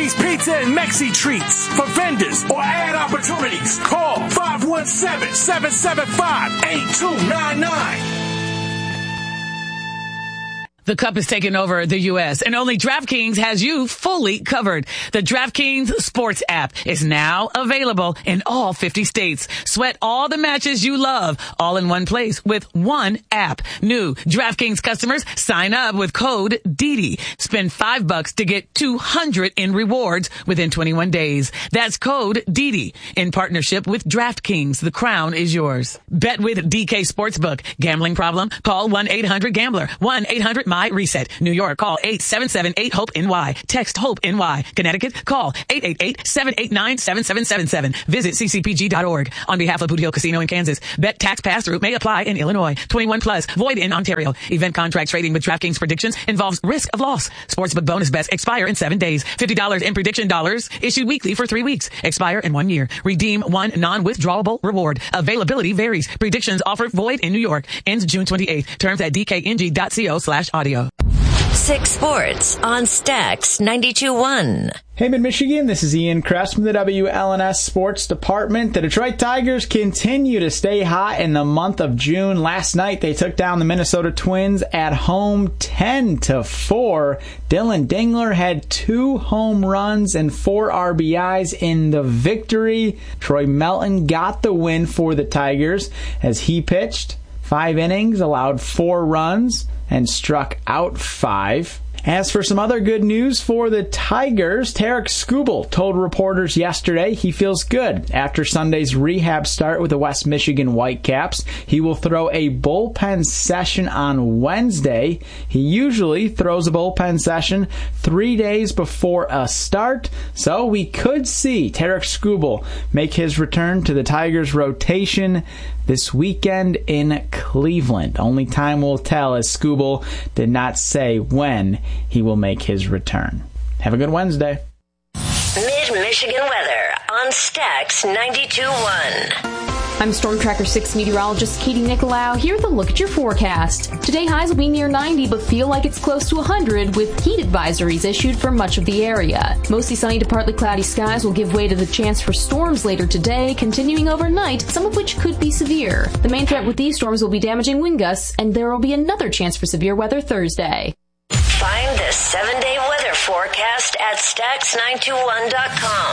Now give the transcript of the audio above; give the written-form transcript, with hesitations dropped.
Chinese pizza and Mexi treats. For vendors or ad opportunities, call 517-775-8299. The Cup is taking over the U.S., and only DraftKings has you fully covered. The DraftKings Sports app is now available in all 50 states. Sweat all the matches you love, all in one place with one app. New DraftKings customers sign up with code DIDI. Spend $5 to get $200 in rewards within 21 days. That's code DIDI in partnership with DraftKings. The crown is yours. Bet with DK Sportsbook. Gambling problem? Call 1-800-GAMBLER. 1-800-MY-RESET. New York, call 877-8-HOPE-NY. Text HOPE-NY. Connecticut, call 888-789-7777. Visit ccpg.org. On behalf of Boot Hill Casino in Kansas, bet tax pass-through may apply in Illinois. 21 plus, void in Ontario. Event contract trading with DraftKings predictions involves risk of loss. Sportsbook bonus bets expire in 7 days. $50 in prediction dollars issued weekly for 3 weeks. Expire in 1 year. Redeem one non-withdrawable reward. Availability varies. Predictions offered void in New York. Ends June 28th. Terms at dkng.co/audio. 6 Sports on Stax 92.1. Hey, Mid-Michigan, this is Ian Kress from the WLNS Sports Department. The Detroit Tigers continue to stay hot in the month of June. Last night, they took down the Minnesota Twins at home 10-4. Dylan Dingler had 2 home runs and 4 RBIs in the victory. Troy Melton got the win for the Tigers as he pitched 5 innings, allowed 4 runs, and struck out 5. As for some other good news for the Tigers, Tarek Skubal told reporters yesterday he feels good after Sunday's rehab start with the West Michigan Whitecaps. He will throw a bullpen session on Wednesday. He usually throws a bullpen session 3 days before a start, so we could see Tarek Skubal make his return to the Tigers rotation this weekend in Cleveland. Only time will tell, as Skubal did not say when he will make his return. Have a good Wednesday. Mid-Michigan weather on Stax 92.1. I'm Storm Tracker 6 meteorologist Katie Nicolau. Here with a look at your forecast. Today highs will be near 90 but feel like it's close to 100 with heat advisories issued for much of the area. Mostly sunny to partly cloudy skies will give way to the chance for storms later today, continuing overnight, some of which could be severe. The main threat with these storms will be damaging wind gusts, and there will be another chance for severe weather Thursday. Find the 7-day weather forecast at Stax921.com.